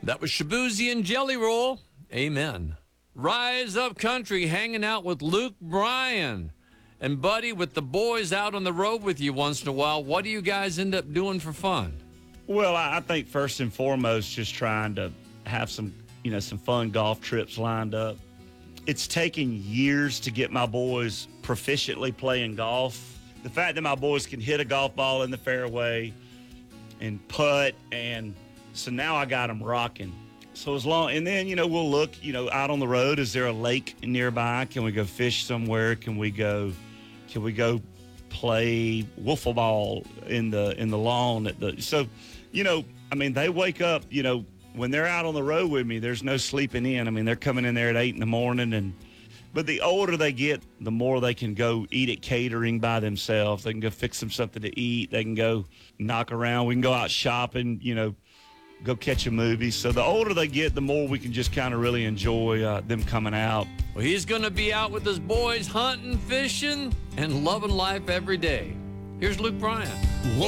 That was Shabuzi and Jelly Roll. Amen. Rise Up Country, hanging out with Luke Bryan. And, buddy, with the boys out on the road with you once in a while, what do you guys end up doing for fun? Well, I think first and foremost, just trying to have some fun golf trips lined up. It's taken years to get my boys proficiently playing golf. The fact that my boys can hit a golf ball in the fairway and putt, and so now I got them rocking. So and then, we'll look, out on the road. Is there a lake nearby? Can we go fish somewhere? Can we go play wiffle ball in the lawn they wake up, when they're out on the road with me, there's no sleeping in. I mean, they're coming in there at 8 a.m. But the older they get, the more they can go eat at catering by themselves. They can go fix them something to eat. They can go knock around. We can go out shopping, go catch a movie. So the older they get, the more we can just kind of really enjoy them coming out. Well, he's going to be out with his boys hunting, fishing, and loving life every day. Here's Luke Bryan.